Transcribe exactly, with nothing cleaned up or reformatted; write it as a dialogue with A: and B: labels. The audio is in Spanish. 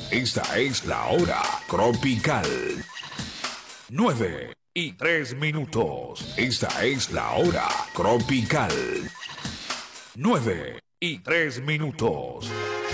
A: Esta es la hora tropical. Nueve y tres minutos. Esta es la hora tropical. Nueve y tres minutos.